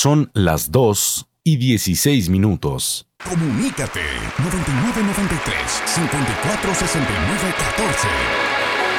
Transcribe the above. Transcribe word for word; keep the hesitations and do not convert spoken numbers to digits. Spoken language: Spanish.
Son las dos y dieciséis minutos. Comunícate noventa y nueve noventa y tres, cincuenta y cuatro sesenta y nueve catorce.